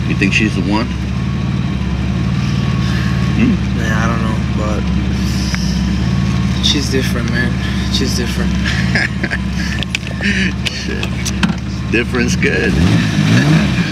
You think she's the one? Man, I don't know, but she's different, man. She's different. Shit. Different's good.